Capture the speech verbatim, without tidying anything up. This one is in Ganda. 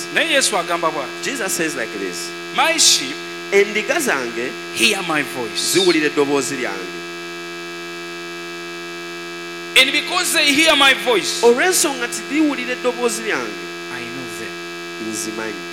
naye Yesu agamba bw'ati, Jesus says like this, my sheep endiga zange hear my voice, ziwulira eddoboozi lyange. and because they hear my voice, Olw'ensonga nti biwulira eddoboozi lyange, I know them. nzimanyi.